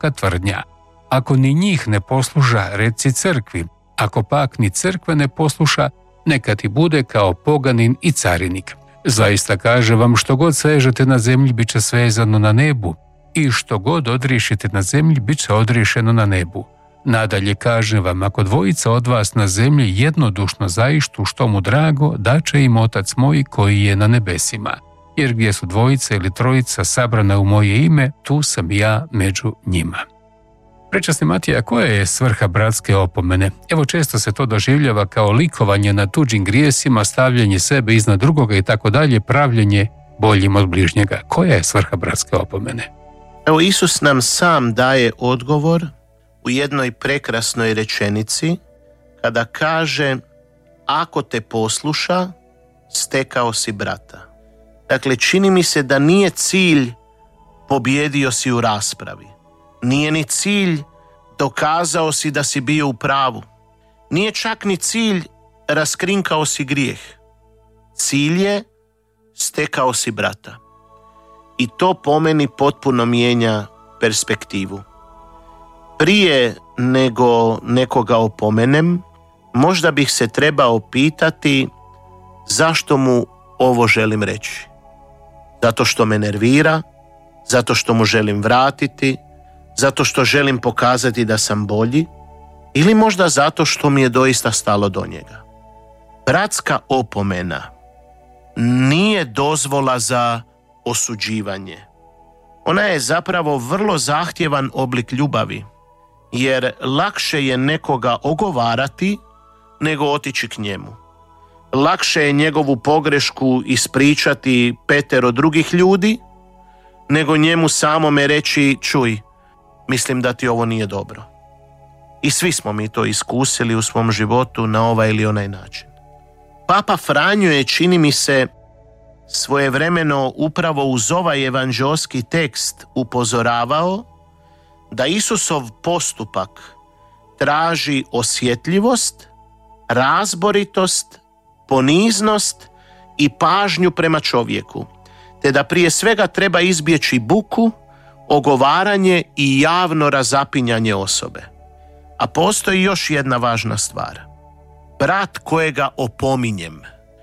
visoka tvrdnja. Ako ni njih ne posluša, reci crkvi. Ako pak ni crkve ne posluša, neka ti bude kao poganin i carinik. Zaista kaže vam, što god sežete na zemlji, bit će svezano na nebu, i što god odriješite na zemlji, bit će odriješeno na nebu. Nadalje kažem vam, ako dvojica od vas na zemlji jednodušno zaištu što mu drago, daće im Otac moj koji je na nebesima. Jer gdje su dvojica ili trojica sabrana u moje ime, tu sam ja među njima. Prečasni Matija, koja je svrha bratske opomene? Evo, često se to doživljava kao likovanje na tuđim grijesima, stavljanje sebe iznad drugoga i tako dalje, pravljenje boljim od bližnjega. Koja je svrha bratske opomene? Evo, Isus nam sam daje odgovor u jednoj prekrasnoj rečenici kada kaže: ako te posluša, stekao si brata. Dakle, čini mi se da nije cilj pobijedio si u raspravi. Nije ni cilj dokazao si da si bio u pravu. Nije čak ni cilj raskrinkao si grijeh. Cilj je stekao si brata. I to po meni potpuno mijenja perspektivu. Prije nego nekoga opomenem, možda bih se trebao pitati zašto mu ovo želim reći. Zato što me nervira, zato što mu želim vratiti, zato što želim pokazati da sam bolji, ili možda zato što mi je doista stalo do njega. Bratska opomena nije dozvola za osuđivanje. Ona je zapravo vrlo zahtjevan oblik ljubavi, jer lakše je nekoga ogovarati nego otići k njemu. Lakše je njegovu pogrešku ispričati 5 drugih ljudi, nego njemu samome reći: čuj, mislim da ti ovo nije dobro. I svi smo mi to iskusili u svom životu na ovaj ili onaj način. Papa Franjo je, čini mi se, svojevremeno upravo uz ovaj evanđeoski tekst upozoravao da Isusov postupak traži osjetljivost, razboritost, poniznost i pažnju prema čovjeku, te da prije svega treba izbjeći buku, ogovaranje i javno razapinjanje osobe. A postoji još jedna važna stvar. Brat kojega opominjem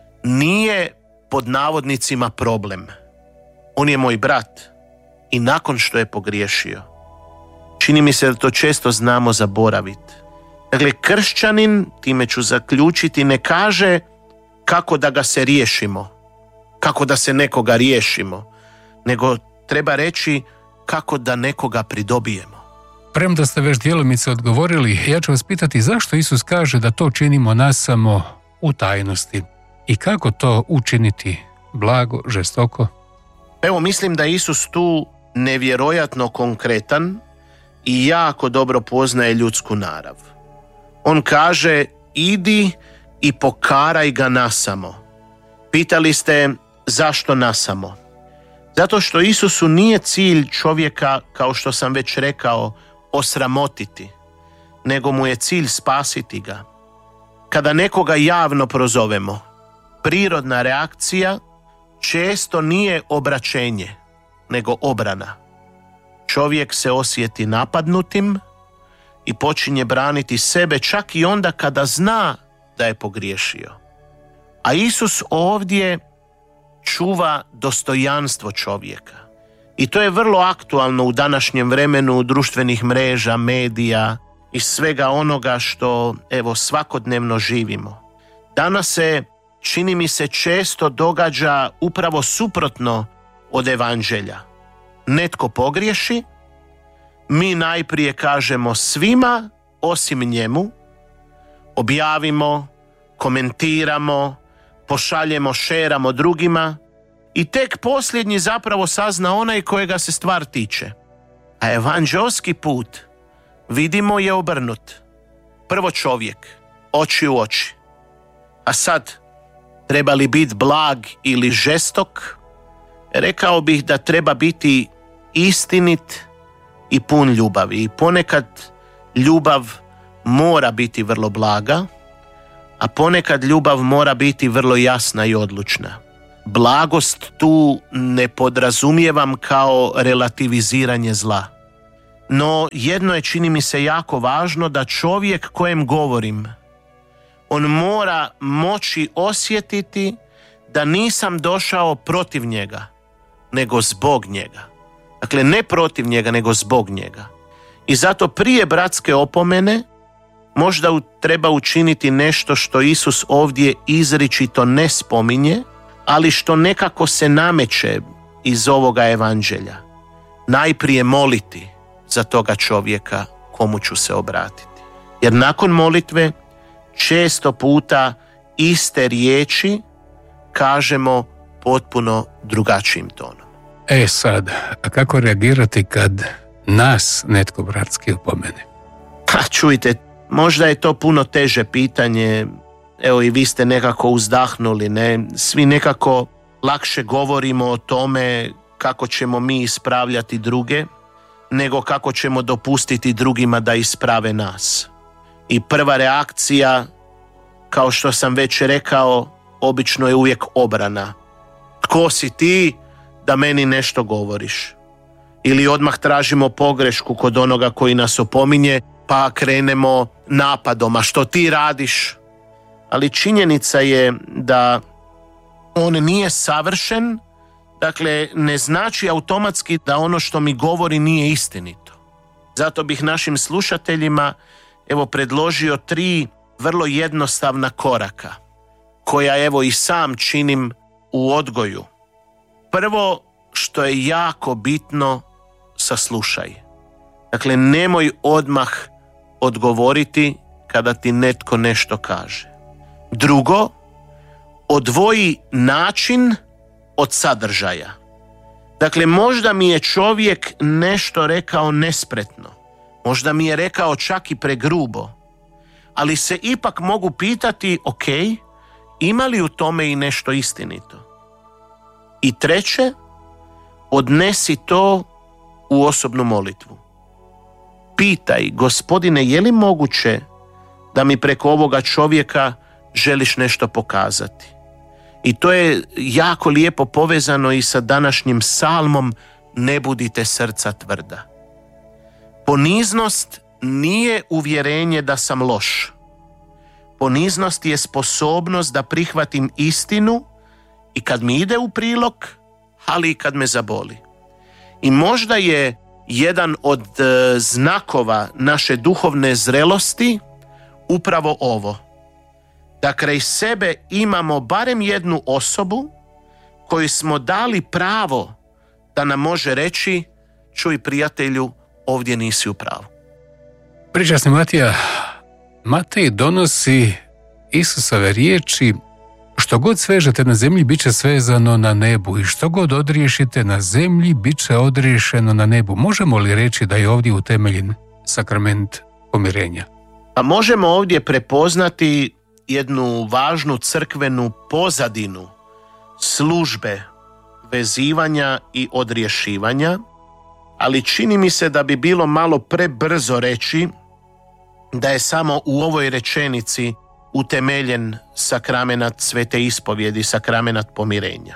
nije pod navodnicima problem. On je moj brat i nakon što je pogriješio. Čini mi se da to često znamo zaboraviti. Dakle, kršćanin, time ću zaključiti, ne kaže kako da ga se riješimo, kako da se nekoga riješimo, nego treba reći kako da nekoga pridobijemo. Premda ste već djelomice odgovorili, ja ću vas pitati zašto Isus kaže da to činimo nas samo u tajnosti i kako to učiniti blago, žestoko? Evo, mislim da Isus tu nevjerojatno konkretan i jako dobro poznaje ljudsku narav. On kaže: idi i pokaraj ga nasamo. Pitali ste zašto nasamo? Zato što Isusu nije cilj čovjeka, kao što sam već rekao, osramotiti, nego mu je cilj spasiti ga. Kada nekoga javno prozovemo, prirodna reakcija često nije obraćenje, nego obrana. Čovjek se osjeti napadnutim i počinje braniti sebe čak i onda kada zna da je pogriješio. A Isus ovdje čuva dostojanstvo čovjeka. I to je vrlo aktualno u današnjem vremenu društvenih mreža, medija i svega onoga što, evo, svakodnevno živimo. Danas se, čini mi se, često događa upravo suprotno od evanđelja. Netko pogriješi, mi najprije kažemo svima osim njemu, objavimo, komentiramo, pošaljemo, šeramo drugima i tek posljednji zapravo sazna onaj kojega se stvar tiče. A evanđeoski put, vidimo, je obrnut. Prvo čovjek, oči u oči. A sad, treba li biti blag ili žestok? Rekao bih da treba biti istinit i pun ljubavi. I ponekad ljubav mora biti vrlo blaga, a ponekad ljubav mora biti vrlo jasna i odlučna. Blagost tu ne podrazumijevam kao relativiziranje zla, No jedno je, čini mi se, jako važno, da čovjek kojem govorim, on mora moći osjetiti da nisam došao protiv njega, nego zbog njega. Dakle, ne protiv njega, nego zbog njega. I zato prije bratske opomene možda treba učiniti nešto što Isus ovdje izričito ne spominje, ali što nekako se nameće iz ovoga evanđelja. Najprije moliti za toga čovjeka komu ću se obratiti. Jer nakon molitve često puta iste riječi kažemo potpuno drugačijim tonom. Sad, a kako reagirati kad nas netko bratski opomene? Čujte, možda je to puno teže pitanje. Evo, i vi ste nekako uzdahnuli, ne? Svi nekako lakše govorimo o tome kako ćemo mi ispravljati druge, nego kako ćemo dopustiti drugima da isprave nas. I prva reakcija, kao što sam već rekao, obično je uvijek obrana. Tko si ti da meni nešto govoriš? Ili odmah tražimo pogrešku kod onoga koji nas opominje, pa krenemo napadom, a što ti radiš? Ali činjenica je da on nije savršen, dakle ne znači automatski da ono što mi govori nije istinito. Zato bih našim slušateljima predložio 3 vrlo jednostavna koraka, koja i sam činim u odgoju. Prvo, što je jako bitno, saslušaj. Dakle, nemoj odmah odgovoriti kada ti netko nešto kaže. Drugo, odvoji način od sadržaja. Dakle, možda mi je čovjek nešto rekao nespretno, možda mi je rekao čak i pregrubo, ali se ipak mogu pitati, ok, ima li u tome i nešto istinito? I treće, odnesi to u osobnu molitvu. Pitaj, Gospodine, je li moguće da mi preko ovoga čovjeka želiš nešto pokazati? I to je jako lijepo povezano i sa današnjim psalmom ne budite srca tvrda. Poniznost nije uvjerenje da sam loš. Poniznost je sposobnost da prihvatim istinu i kad mi ide u prilog, ali i kad me zaboli. I možda je jedan od znakova naše duhovne zrelosti upravo ovo. Da kraj sebe imamo barem jednu osobu koju smo dali pravo da nam može reći, čuj prijatelju, ovdje nisi u pravu. Pričasni Matej donosi Isusove riječi: što god svežete na zemlji, bit će svezano na nebu, i što god odriješite na zemlji, bit će odriješeno na nebu. Možemo li reći da je ovdje utemeljen sakrament pomirenja? A možemo ovdje prepoznati jednu važnu crkvenu pozadinu službe vezivanja i odrješivanja, ali čini mi se da bi bilo malo prebrzo reći da je samo u ovoj rečenici utemeljen sakramenat svete ispovjedi, sakramenat pomirenja.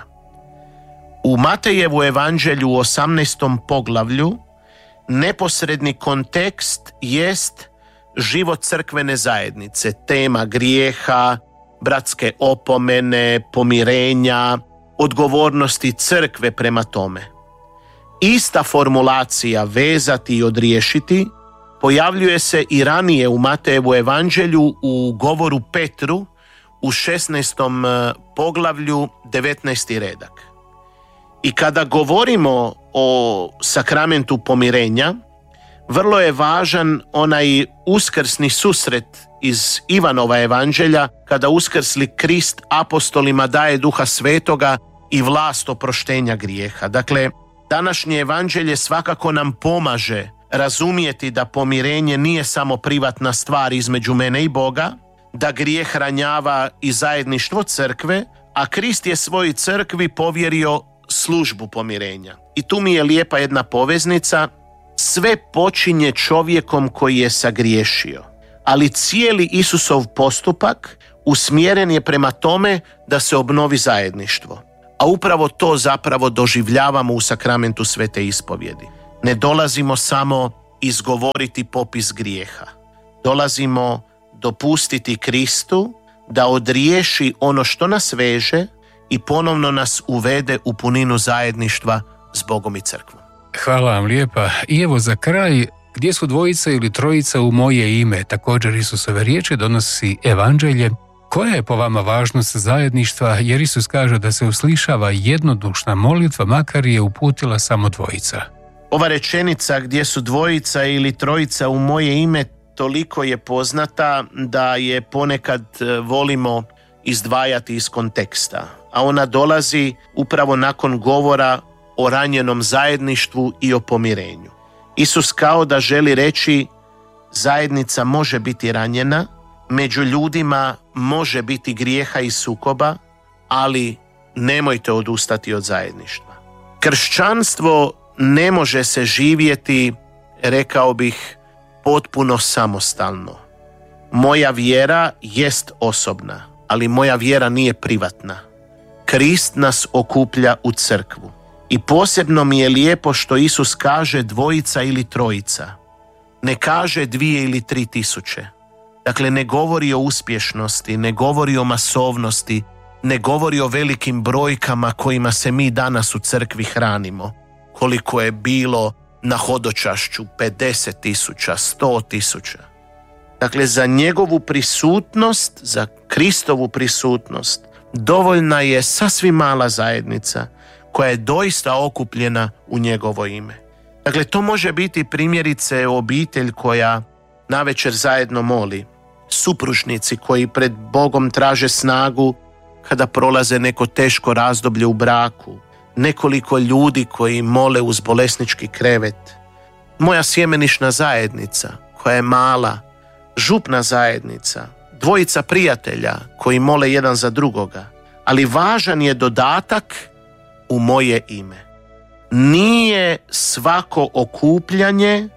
U Matejevu evanđelju u 18. poglavlju neposredni kontekst jest život crkvene zajednice, tema grijeha, bratske opomene, pomirenja, odgovornosti crkve prema tome. Ista formulacija vezati i odriješiti pojavljuje se i ranije u Matejevu evanđelju u govoru Petru u 16. poglavlju 19. redak. I kada govorimo o sakramentu pomirenja, vrlo je važan onaj uskrsni susret iz Ivanova evanđelja, kada uskrsli Krist apostolima daje Duha Svetoga i vlast oproštenja grijeha. Dakle, današnje evanđelje svakako nam pomaže razumjeti da pomirenje nije samo privatna stvar između mene i Boga, da grijeh ranjava i zajedništvo crkve, a Krist je svojoj crkvi povjerio službu pomirenja. I tu mi je lijepa jedna poveznica. Sve počinje čovjekom koji je sagriješio, ali cijeli Isusov postupak usmjeren je prema tome da se obnovi zajedništvo. A upravo to zapravo doživljavamo u sakramentu svete ispovjedi. Ne dolazimo samo izgovoriti popis grijeha. Dolazimo dopustiti Kristu da odriješi ono što nas veže i ponovno nas uvede u puninu zajedništva s Bogom i crkvom. Hvala vam lijepa. I evo za kraj, gdje su dvojica ili trojica u moje ime, također Isusove riječi donosi evanđelje. Koja je po vama važnost zajedništva, jer Isus kaže da se uslišava jednodušna molitva, makar je uputila samo dvojica? Ova rečenica gdje su dvojica ili trojica u moje ime toliko je poznata da je ponekad volimo izdvajati iz konteksta, a ona dolazi upravo nakon govora o ranjenom zajedništvu i o pomirenju. Isus kao da želi reći, zajednica može biti ranjena, među ljudima može biti grijeha i sukoba, ali nemojte odustati od zajedništva. Kršćanstvo ne može se živjeti, rekao bih, potpuno samostalno. Moja vjera jest osobna, ali moja vjera nije privatna. Krist nas okuplja u crkvu. I posebno mi je lijepo što Isus kaže dvojica ili trojica. Ne kaže 2 ili 3 tisuće. Dakle, ne govori o uspješnosti, ne govori o masovnosti, ne govori o velikim brojkama kojima se mi danas u crkvi hranimo. Koliko je bilo na hodočašću 50 tisuća, 100 tisuća. Dakle, za njegovu prisutnost, za Kristovu prisutnost, dovoljna je sasvim mala zajednica koja je doista okupljena u njegovo ime. Dakle, to može biti primjerice obitelj koja navečer zajedno moli, supružnici koji pred Bogom traže snagu kada prolaze neko teško razdoblje u braku, nekoliko ljudi koji mole uz bolesnički krevet, moja sjemenišna zajednica koja je mala, župna zajednica, dvojica prijatelja koji mole jedan za drugoga, ali važan je dodatak u moje ime. Nije svako okupljanje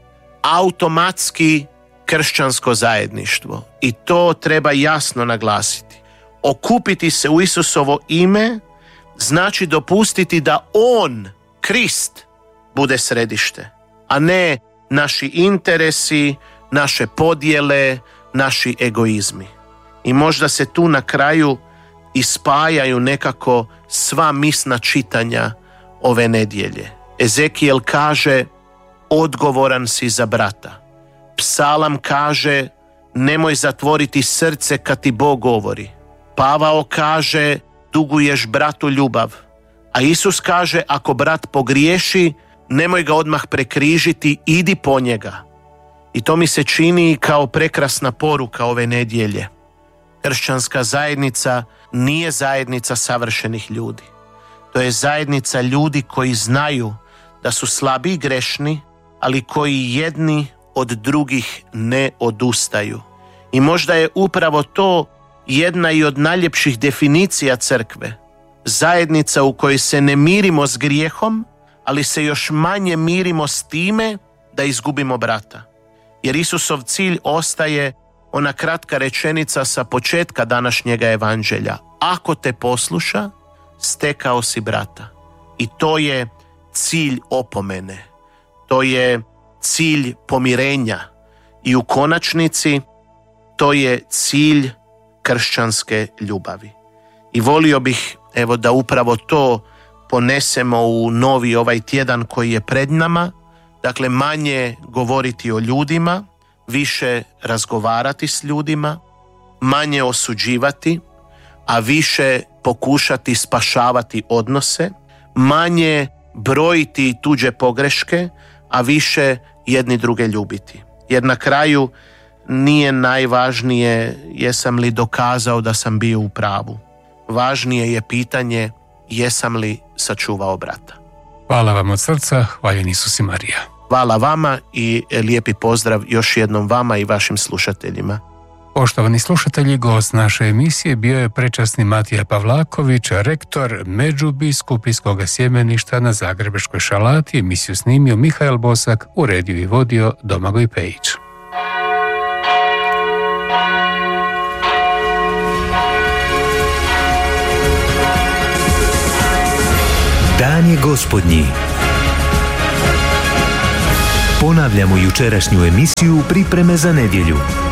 automatski kršćansko zajedništvo i to treba jasno naglasiti. Okupiti se u Isusovo ime znači dopustiti da On, Krist, bude središte, a ne naši interesi, naše podjele, naši egoizmi. I možda se tu na kraju ispajaju nekako sva misna čitanja ove nedjelje. Ezekijel kaže, odgovoran si za brata. Psalam kaže, nemoj zatvoriti srce kad ti Bog govori. Pavao kaže, duguješ bratu ljubav. A Isus kaže, ako brat pogriješi, nemoj ga odmah prekrižiti, idi po njega. I to mi se čini kao prekrasna poruka ove nedjelje. Kršćanska zajednica nije zajednica savršenih ljudi. To je zajednica ljudi koji znaju da su slabi i grešni, ali koji jedni od drugih ne odustaju. I možda je upravo to jedna i od najljepših definicija crkve. Zajednica u kojoj se ne mirimo s grijehom, ali se još manje mirimo s time da izgubimo brata. Jer Isusov cilj ostaje ona kratka rečenica sa početka današnjega evanđelja. Ako te posluša, stekao si brata. I to je cilj opomene. To je cilj pomirenja. I u konačnici to je cilj kršćanske ljubavi. I volio bih da upravo to ponesemo u novi ovaj tjedan koji je pred nama. Dakle, manje govoriti o ljudima, više razgovarati s ljudima, manje osuđivati, a više pokušati spašavati odnose, manje brojiti tuđe pogreške, a više jedni druge ljubiti. Jer na kraju nije najvažnije jesam li dokazao da sam bio u pravu. Važnije je pitanje jesam li sačuvao brata. Hvala vam od srca, hvaljen Isus i Marija. Hvala vama i lijepi pozdrav još jednom vama i vašim slušateljima. Poštovani slušatelji, gost naše emisije bio je prečasni Matija Pavlaković, rektor Međubiskupijskog sjemeništa na Zagrebačkoj Šalati. Emisiju snimio Mihael Bosak, uredio i vodio Domagoj Pejić. Dan je Gospodnji. Ponavljamo jučerašnju emisiju Pripreme za nedjelju.